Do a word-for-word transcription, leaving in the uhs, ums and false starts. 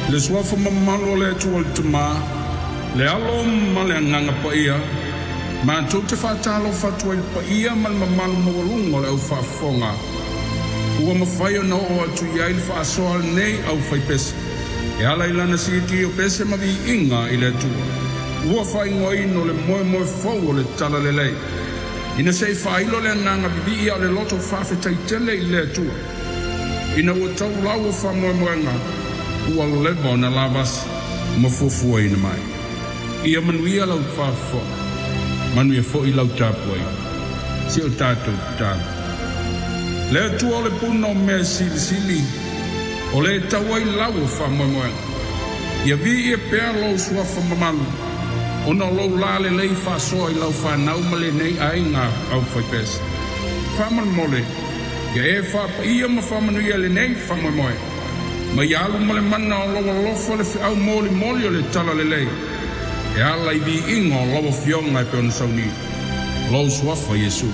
Le suafa mamalo le tuol tuma, le alo ma le nganga pa ia, ma tu te fatalo fatua il pa ia man mamalo mawalungo le au fafonga. Ua mawhaio na o atu ia il fa asoal nei au fai pese. E ala ilana si iti o pese ma vi inga i le tua. Ua fai ngoi no le moe moe fau o le tala le lei. Ina sei failo le nganga bibi ia le loto fafe taitele i le tua. Ina ua tau lau o fa moe moe nga. Ua lebo na lavas mafufua ina mai. Ia manuia lau fafo. Manuia fo i lau tapuai. Si o tātou tātou. Le tua o le puna o mea sili sili. O le tawai lau o fa moe moe. Ia vi ia pea lau suafa mamalu. Ona lau lale lei fa soa i lau fa nau male nei ai ngā au fai pesa. Fa man mole. Ia e fa pa ia ma fa manuia le nei fa moe moe. Ma ia alu male mana o lawa lofa le au moli moli o le tala le lei. E ala i vi ingo o lawa fionga e peona sauni. Lau suafa Yesu.